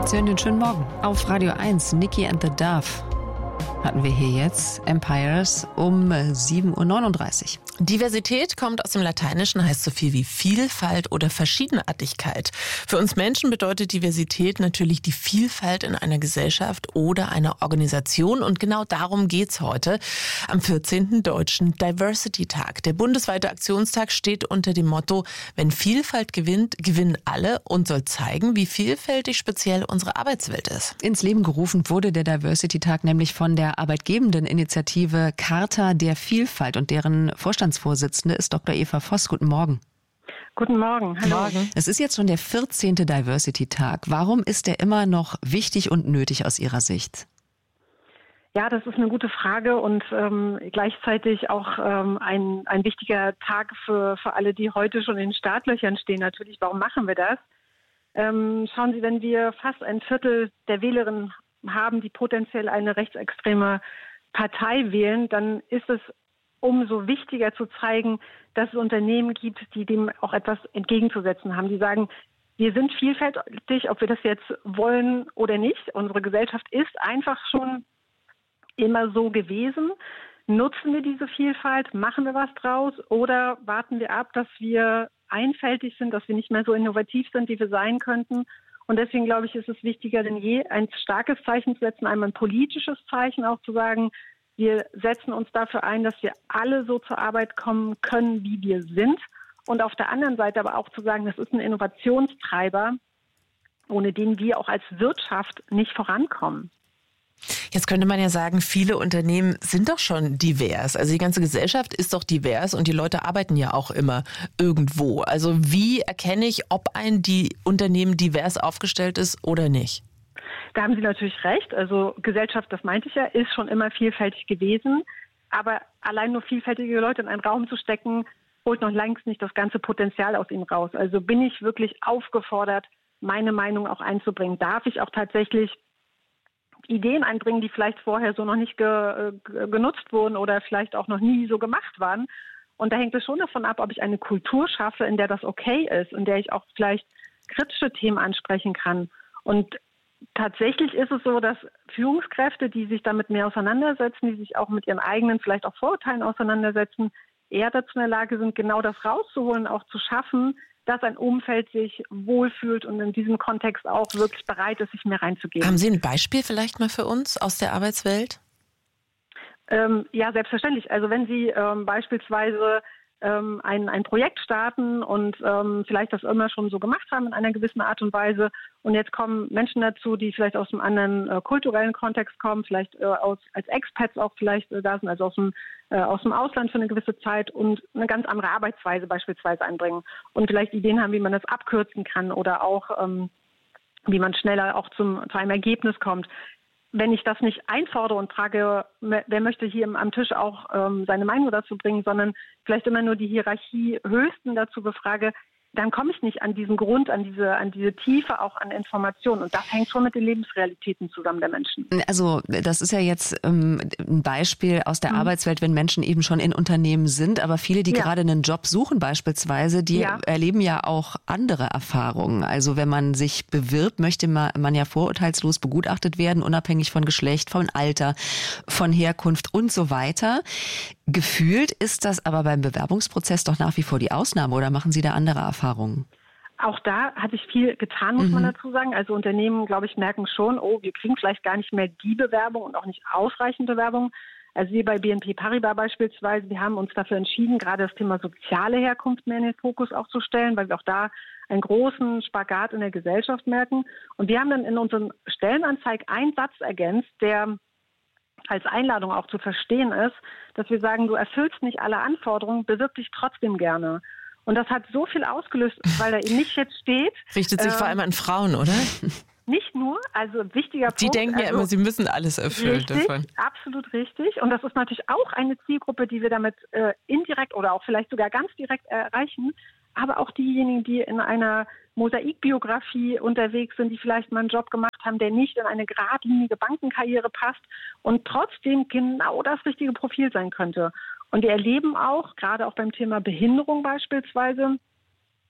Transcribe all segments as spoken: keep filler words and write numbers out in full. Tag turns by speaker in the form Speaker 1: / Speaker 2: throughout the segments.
Speaker 1: Sie hören den schönen Morgen auf Radio eins. Nikki and the Dove hatten wir hier jetzt. Empires um sieben Uhr neununddreißig.
Speaker 2: Diversität kommt aus dem Lateinischen, heißt so viel wie Vielfalt oder Verschiedenartigkeit. Für uns Menschen bedeutet Diversität natürlich die Vielfalt in einer Gesellschaft oder einer Organisation. Und genau darum geht's heute am vierzehnten Deutschen Diversity-Tag. Der bundesweite Aktionstag steht unter dem Motto: Wenn Vielfalt gewinnt, gewinnen alle, und soll zeigen, wie vielfältig speziell unsere Arbeitswelt ist.
Speaker 1: Ins Leben gerufen wurde der Diversity-Tag nämlich von der arbeitgebenden Initiative Charta der Vielfalt, und deren Vorstandsvorsitzende ist Doktor Eva Voss. Guten Morgen.
Speaker 3: Guten Morgen. Hallo.
Speaker 1: Morgen. Es ist jetzt schon der vierzehnte Diversity-Tag. Warum ist der immer noch wichtig und nötig aus Ihrer Sicht?
Speaker 3: Ja, das ist eine gute Frage und ähm, gleichzeitig auch ähm, ein, ein wichtiger Tag für, für alle, die heute schon in den Startlöchern stehen. Natürlich, warum machen wir das? Ähm, schauen Sie, wenn wir fast ein Viertel der Wählerinnen haben, die potenziell eine rechtsextreme Partei wählen, dann ist es umso wichtiger zu zeigen, dass es Unternehmen gibt, die dem auch etwas entgegenzusetzen haben. Die sagen, wir sind vielfältig, ob wir das jetzt wollen oder nicht. Unsere Gesellschaft ist einfach schon immer so gewesen. Nutzen wir diese Vielfalt? Machen wir was draus? Oder warten wir ab, dass wir einfältig sind, dass wir nicht mehr so innovativ sind, wie wir sein könnten? Und deswegen, glaube ich, ist es wichtiger denn je, ein starkes Zeichen zu setzen, einmal ein politisches Zeichen auch zu sagen, wir setzen uns dafür ein, dass wir alle so zur Arbeit kommen können, wie wir sind. Und auf der anderen Seite aber auch zu sagen, das ist ein Innovationstreiber, ohne den wir auch als Wirtschaft nicht vorankommen.
Speaker 2: Jetzt könnte man ja sagen, viele Unternehmen sind doch schon divers. Also die ganze Gesellschaft ist doch divers und die Leute arbeiten ja auch immer irgendwo. Also wie erkenne ich, ob ein die Unternehmen divers aufgestellt ist oder nicht?
Speaker 3: Da haben Sie natürlich recht. Also Gesellschaft, das meinte ich ja, ist schon immer vielfältig gewesen. Aber allein nur vielfältige Leute in einen Raum zu stecken, holt noch längst nicht das ganze Potenzial aus ihnen raus. Also bin ich wirklich aufgefordert, meine Meinung auch einzubringen? Darf ich auch tatsächlich Ideen einbringen, die vielleicht vorher so noch nicht ge, ge, genutzt wurden oder vielleicht auch noch nie so gemacht waren? Und da hängt es schon davon ab, ob ich eine Kultur schaffe, in der das okay ist, in der ich auch vielleicht kritische Themen ansprechen kann. Und tatsächlich ist es so, dass Führungskräfte, die sich damit mehr auseinandersetzen, die sich auch mit ihren eigenen, vielleicht auch Vorurteilen auseinandersetzen, eher dazu in der Lage sind, genau das rauszuholen, auch zu schaffen, dass ein Umfeld sich wohlfühlt und in diesem Kontext auch wirklich bereit ist, sich mehr reinzugeben.
Speaker 2: Haben Sie ein Beispiel vielleicht mal für uns aus der Arbeitswelt?
Speaker 3: Ähm, ja, selbstverständlich. Also wenn Sie ähm, beispielsweise ähm, ein, ein Projekt starten und ähm, vielleicht das immer schon so gemacht haben in einer gewissen Art und Weise, und jetzt kommen Menschen dazu, die vielleicht aus einem anderen äh, kulturellen Kontext kommen, vielleicht äh, aus, als Expats auch vielleicht äh, da sind, also aus dem, äh, aus dem Ausland für eine gewisse Zeit und eine ganz andere Arbeitsweise beispielsweise einbringen und vielleicht Ideen haben, wie man das abkürzen kann oder auch ähm, wie man schneller auch zum, zu einem Ergebnis kommt. Wenn ich das nicht einfordere und frage, wer möchte hier am Tisch auch ähm, seine Meinung dazu bringen, sondern vielleicht immer nur die Hierarchie Höchsten dazu befrage, dann komme ich nicht an diesen Grund, an diese, an diese Tiefe auch an Informationen. Und das hängt schon mit den Lebensrealitäten zusammen der Menschen.
Speaker 1: Also das ist ja jetzt ähm, ein Beispiel aus der mhm. Arbeitswelt, wenn Menschen eben schon in Unternehmen sind. Aber viele, die ja. gerade einen Job suchen beispielsweise, die ja. erleben ja auch andere Erfahrungen. Also wenn man sich bewirbt, möchte man, man ja vorurteilslos begutachtet werden, unabhängig von Geschlecht, von Alter, von Herkunft und so weiter. Gefühlt ist das aber beim Bewerbungsprozess doch nach wie vor die Ausnahme, oder machen Sie da andere Erfahrungen?
Speaker 3: Auch da hat sich viel getan, muss mhm. man dazu sagen. Also Unternehmen, glaube ich, merken schon, oh, wir kriegen vielleicht gar nicht mehr die Bewerbung und auch nicht ausreichende Bewerbung. Also wir bei B N P Paribas beispielsweise, wir haben uns dafür entschieden, gerade das Thema soziale Herkunft mehr in den Fokus auch zu stellen, weil wir auch da einen großen Spagat in der Gesellschaft merken. Und wir haben dann in unseren Stellenanzeigen einen Satz ergänzt, der als Einladung auch zu verstehen ist, dass wir sagen, du erfüllst nicht alle Anforderungen, bewirb dich trotzdem gerne. Und das hat so viel ausgelöst, weil da eben nicht jetzt steht.
Speaker 2: Richtet sich ähm, vor allem an Frauen, oder?
Speaker 3: Nicht nur, also ein wichtiger Punkt.
Speaker 2: Die denken ja
Speaker 3: also,
Speaker 2: immer, sie müssen alles erfüllen.
Speaker 3: Richtig,
Speaker 2: davon.
Speaker 3: Absolut richtig. Und das ist natürlich auch eine Zielgruppe, die wir damit äh, indirekt oder auch vielleicht sogar ganz direkt erreichen. Aber auch diejenigen, die in einer Mosaikbiografie unterwegs sind, die vielleicht mal einen Job gemacht haben, der nicht in eine geradlinige Bankenkarriere passt und trotzdem genau das richtige Profil sein könnte. Und wir erleben auch, gerade auch beim Thema Behinderung beispielsweise,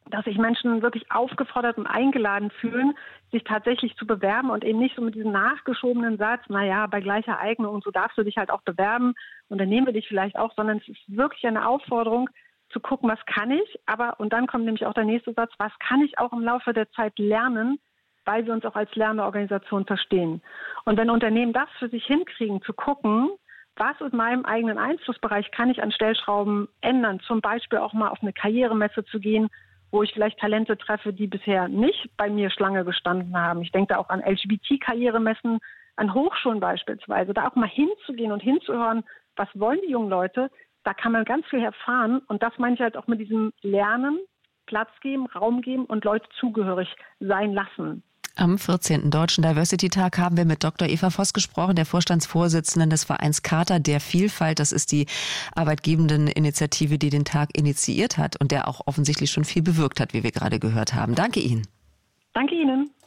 Speaker 3: dass sich Menschen wirklich aufgefordert und eingeladen fühlen, sich tatsächlich zu bewerben und eben nicht so mit diesem nachgeschobenen Satz, naja, bei gleicher Eignung und so darfst du dich halt auch bewerben und dann nehmen wir dich vielleicht auch, sondern es ist wirklich eine Aufforderung zu gucken, was kann ich, aber, und dann kommt nämlich auch der nächste Satz, was kann ich auch im Laufe der Zeit lernen, weil wir uns auch als lernende Organisation verstehen. Und wenn Unternehmen das für sich hinkriegen, zu gucken, was in meinem eigenen Einflussbereich kann ich an Stellschrauben ändern, zum Beispiel auch mal auf eine Karrieremesse zu gehen, wo ich vielleicht Talente treffe, die bisher nicht bei mir Schlange gestanden haben. Ich denke da auch an L G B T-Karrieremessen, an Hochschulen beispielsweise, da auch mal hinzugehen und hinzuhören, was wollen die jungen Leute, da kann man ganz viel erfahren und das meine ich halt auch mit diesem Lernen, Platz geben, Raum geben und Leute zugehörig sein lassen.
Speaker 1: Am vierzehnten Deutschen Diversity-Tag haben wir mit Doktor Eva Voss gesprochen, der Vorstandsvorsitzenden des Vereins Charta der Vielfalt. Das ist die Arbeitgebenden-Initiative, die den Tag initiiert hat und der auch offensichtlich schon viel bewirkt hat, wie wir gerade gehört haben. Danke Ihnen.
Speaker 3: Danke Ihnen.